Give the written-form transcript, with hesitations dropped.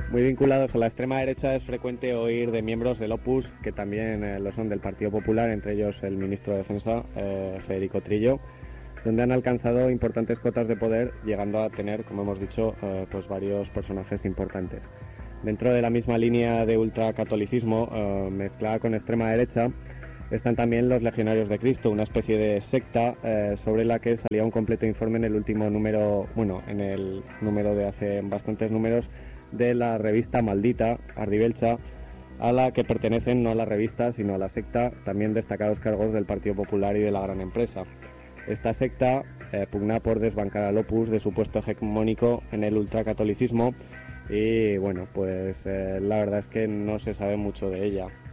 Muy vinculados a la extrema derecha es frecuente oír de miembros del Opus, que también lo son del Partido Popular, entre ellos el ministro de Defensa, Federico Trillo, donde han alcanzado importantes cotas de poder, llegando a tener, como hemos dicho, pues varios personajes importantes. Dentro de la misma línea de ultracatolicismo, mezclada con extrema derecha, están también los Legionarios de Cristo, una especie de secta sobre la que salía un completo informe en el último número, en el número de hace bastantes números, de la revista Maldita, Ardibelcha, a la que pertenecen no a la revista sino a la secta también destacados cargos del Partido Popular y de la gran empresa. Esta secta pugna por desbancar al Opus de su puesto hegemónico en el ultracatolicismo y la verdad es que no se sabe mucho de ella.